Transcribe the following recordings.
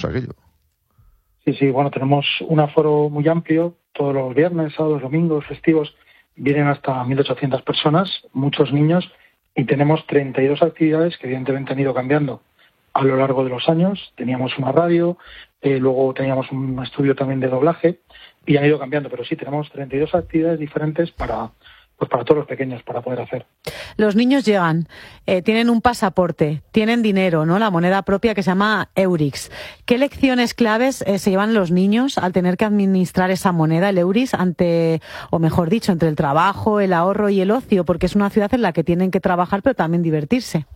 aquello. Sí, sí, bueno, tenemos un aforo muy amplio. Todos los viernes, sábados, domingos, festivos, vienen hasta 1.800 personas, muchos niños, y tenemos 32 actividades que evidentemente han ido cambiando a lo largo de los años. Teníamos una radio, luego teníamos un estudio también de doblaje, y han ido cambiando, pero sí, tenemos 32 actividades diferentes para todos los pequeños, para poder hacer. Los niños llegan, tienen un pasaporte, tienen dinero, ¿no? La moneda propia que se llama Eurix. ¿Qué lecciones claves se llevan los niños al tener que administrar esa moneda, el Eurix, entre el trabajo, el ahorro y el ocio? Porque es una ciudad en la que tienen que trabajar, pero también divertirse.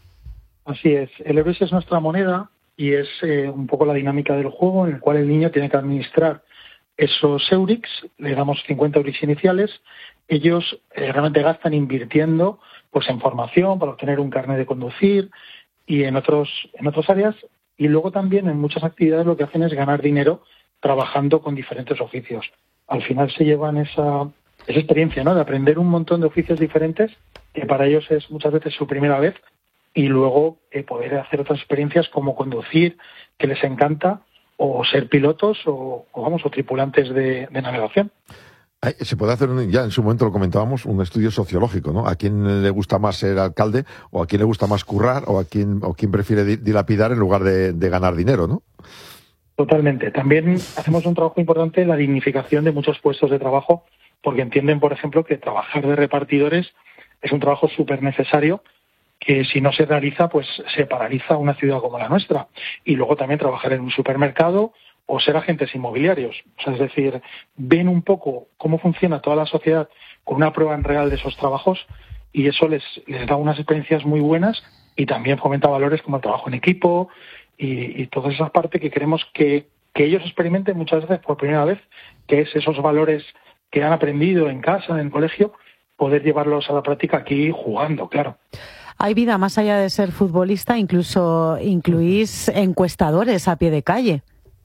Así es. El Eurix es nuestra moneda y es un poco la dinámica del juego en el cual el niño tiene que administrar esos Eurix. Le damos 50 Eurix iniciales. Ellos realmente gastan invirtiendo pues en formación para obtener un carnet de conducir y en otras áreas, y luego también en muchas actividades lo que hacen es ganar dinero trabajando con diferentes oficios. Al final se llevan esa experiencia, ¿no?, de aprender un montón de oficios diferentes, que para ellos es muchas veces su primera vez, y luego poder hacer otras experiencias como conducir, que les encanta, o ser pilotos o tripulantes de navegación. Se puede hacer, ya en su momento lo comentábamos, un estudio sociológico, ¿no? ¿A quién le gusta más ser alcalde, o a quién le gusta más currar, o quién prefiere dilapidar en lugar de ganar dinero, ¿no? Totalmente. También hacemos un trabajo importante en la dignificación de muchos puestos de trabajo, porque entienden, por ejemplo, que trabajar de repartidores es un trabajo súper necesario, que si no se realiza, pues se paraliza una ciudad como la nuestra. Y luego también trabajar en un supermercado o ser agentes inmobiliarios. O sea, es decir, ven un poco cómo funciona toda la sociedad con una prueba en real de esos trabajos, y eso les da unas experiencias muy buenas, y también fomenta valores como el trabajo en equipo y todas esas partes que queremos que ellos experimenten muchas veces por primera vez, que es esos valores que han aprendido en casa, en el colegio, poder llevarlos a la práctica aquí jugando, claro. Hay vida más allá de ser futbolista, incluso incluís encuestadores a pie de calle.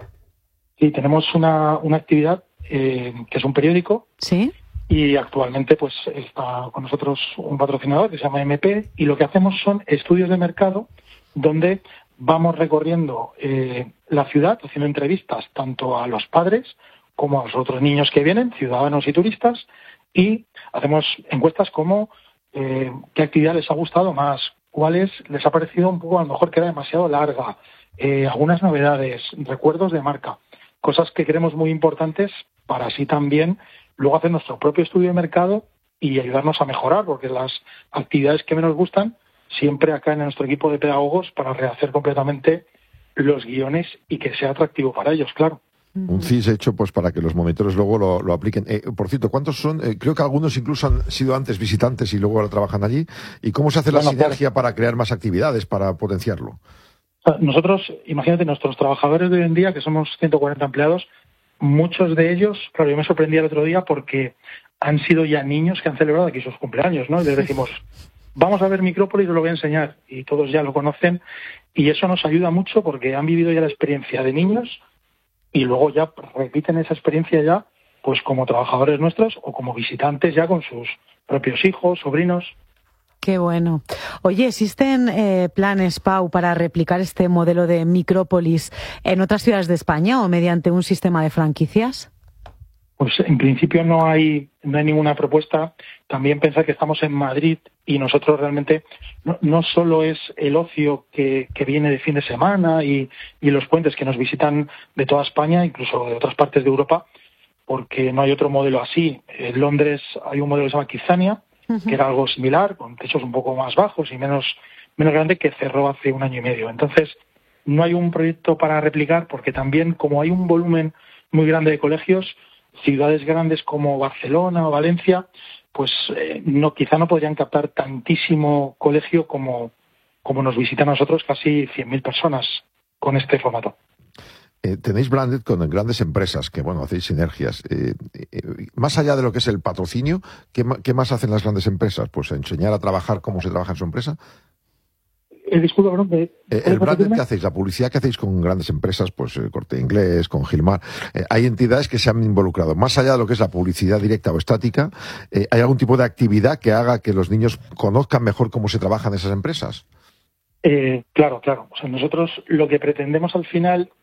Sí, tenemos una actividad que es un periódico. Sí. Y actualmente pues está con nosotros un patrocinador que se llama MP, y lo que hacemos son estudios de mercado donde vamos recorriendo la ciudad, haciendo entrevistas tanto a los padres como a los otros niños que vienen, ciudadanos y turistas, y hacemos encuestas como qué actividad les ha gustado más, cuáles les ha parecido un poco a lo mejor que era demasiado larga, algunas novedades, recuerdos de marca, cosas que creemos muy importantes para así también luego hacer nuestro propio estudio de mercado y ayudarnos a mejorar, porque las actividades que menos gustan siempre acá en nuestro equipo de pedagogos para rehacer completamente los guiones y que sea atractivo para ellos, claro. Un CIS hecho pues para que los monitores luego lo apliquen. Por cierto, ¿cuántos son? Creo que algunos incluso han sido antes visitantes y luego ahora trabajan allí. ¿Y cómo se hace la sinergia para crear más actividades, para potenciarlo? Nosotros, imagínate, nuestros trabajadores de hoy en día, que somos 140 empleados, muchos de ellos, claro, yo me sorprendí el otro día porque han sido ya niños que han celebrado aquí sus cumpleaños, ¿no? Y les decimos, vamos a ver Micrópolis, os lo voy a enseñar, y todos ya lo conocen, y eso nos ayuda mucho porque han vivido ya la experiencia de niños y luego ya repiten esa experiencia ya pues como trabajadores nuestros o como visitantes ya con sus propios hijos, sobrinos. Qué bueno. Oye, ¿existen planes, Pau, para replicar este modelo de Micrópolis en otras ciudades de España o mediante un sistema de franquicias? Pues en principio no hay ninguna propuesta. También pensar que estamos en Madrid y nosotros realmente no solo es el ocio que viene de fin de semana y los puentes que nos visitan de toda España, incluso de otras partes de Europa, porque no hay otro modelo así. En Londres hay un modelo que se llama Kizania, que era algo similar, con techos un poco más bajos y menos grande, que cerró hace 1 año y medio. Entonces, no hay un proyecto para replicar, porque también, como hay un volumen muy grande de colegios, ciudades grandes como Barcelona o Valencia, pues quizá no podrían captar tantísimo colegio como nos visitan a nosotros, casi 100.000 personas con este formato. Tenéis branded con grandes empresas, que bueno, hacéis sinergias. Más allá de lo que es el patrocinio, ¿qué más hacen las grandes empresas? Pues enseñar a trabajar cómo se trabaja en su empresa. Disculpa, perdón. El branded que hacéis, la publicidad que hacéis con grandes empresas, pues Corte Inglés, con Gilmar, hay entidades que se han involucrado. Más allá de lo que es la publicidad directa o estática, ¿hay algún tipo de actividad que haga que los niños conozcan mejor cómo se trabaja en esas empresas? Claro. O sea, nosotros lo que pretendemos al final